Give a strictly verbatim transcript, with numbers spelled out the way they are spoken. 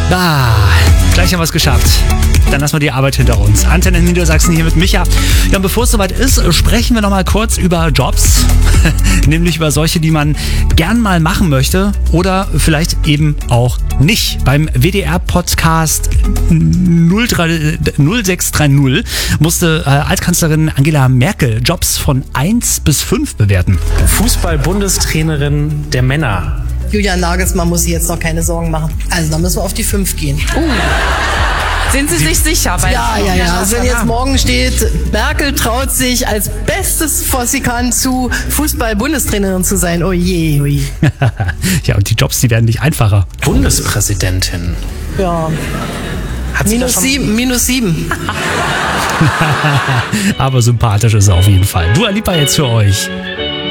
Ah, gleich haben wir es geschafft. Dann lassen wir die Arbeit hinter uns. Antenne Niedersachsen hier mit Micha. Ja, und bevor es soweit ist, sprechen wir nochmal kurz über Jobs. Nämlich über solche, die man gern mal machen möchte oder vielleicht eben auch nicht. Beim W D R-Podcast null sechs drei null musste äh, Altkanzlerin Angela Merkel Jobs von eins bis fünf bewerten. Fußball-Bundestrainerin der Männer. Julian Nagelsmann muss sich jetzt noch keine Sorgen machen. Also da müssen wir auf die fünf gehen. Uh. Sind Sie sich sicher? Weil Ja, ja, ja. Also wenn jetzt morgen steht, Merkel traut sich als bestes, was sie kann, zu Fußball-Bundestrainerin zu sein. Oh je, oh je. Ja, und die Jobs, die werden nicht einfacher. Bundespräsidentin. Ja. Hat sie das Minus schon- sieben, minus sieben. Aber sympathisch ist er auf jeden Fall. Dua Lipa jetzt für euch.